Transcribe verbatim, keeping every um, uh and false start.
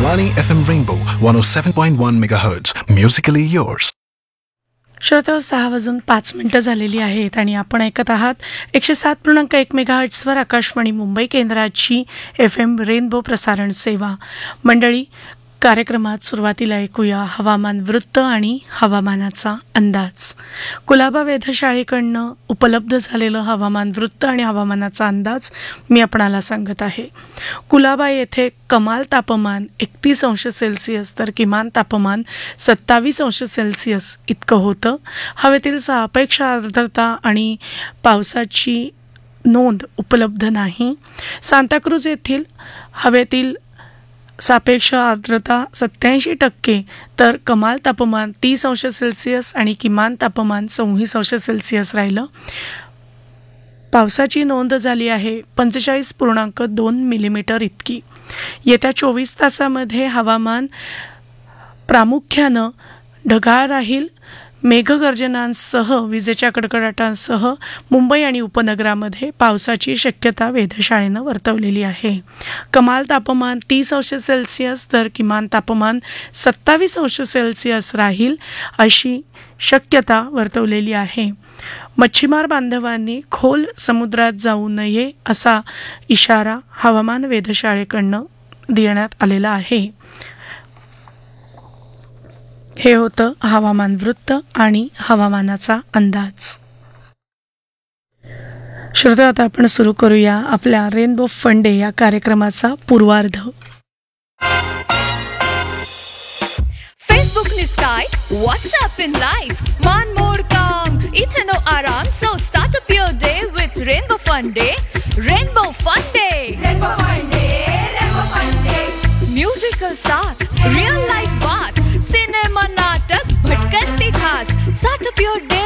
Akashvani F M Rainbow one O seven point one megahertz musically yours. श्रोतो, सहा वाजून पाच मिनिटं झालेली आहेत आणि आपण ऐकत आहात एकशे सात पूर्णांक एक मेगाहर्ट्सवर आकाशवाणी मुंबई केंद्राची एफ एम रेनबो प्रसारण सेवा. मंडळी, कार्यक्रमात सुरुवातीला ऐकूया हवामान वृत्त आणि हवामानाचा अंदाज. कुलाबा वेधशाळेकडनं उपलब्ध झालेलं हवामान वृत्त आणि हवामानाचा अंदाज मी आपणाला सांगत आहे. कुलाबा येथे कमाल तापमान एकतीस अंश सेल्सिअस तर किमान तापमान सत्तावीस अंश सेल्सिअस इतकं होतं. हवेतील सापेक्ष आर्द्रता आणि पावसाची नोंद उपलब्ध नाही. सांताक्रूज येथील हवेतील सापेक्ष आर्द्रता सत्याऐंशी टक्के तर कमाल तापमान तीस अंश सेल्सिअस आणि किमान तापमान चौवीस अंश सेल्सिअस राहिलं. पावसाची नोंद झाली आहे पंचेचाळीस पूर्णांक दोन मिलीमीटर इतकी. येत्या चोवीस तासामध्ये हवामान प्रामुख्यानं ढगाळ राहील. मेघगर्जनांसह विजेच्या कडकडाटांसह मुंबई आणि उपनगरामध्ये पावसाची शक्यता वेधशाळेनं वर्तवलेली आहे. कमाल तापमान तीस अंश सेल्सिअस तर किमान तापमान सत्तावीस अंश सेल्सिअस राहील अशी शक्यता वर्तवलेली आहे. मच्छीमार बांधवांनी खोल समुद्रात जाऊ नये असा इशारा हवामान वेधशाळेकडनं देण्यात आलेला आहे. हे होतं हवामान वृत्त आणि हवामानाचा अंदाज. श्रोते, आता आपण सुरू करूया आपल्या रेनबो फन डे या कार्यक्रमाचा पूर्वार्ध. Facebook ni Sky, WhatsApp in life, man mode calm, ithe no aram, so start up your day with Rainbow Fun Day. Rainbow Fun Day, Rainbow Fun Day, Rainbow Fun Day. Musical साथ, real life बात, cinema नाटक, भटकंती खास, start up your day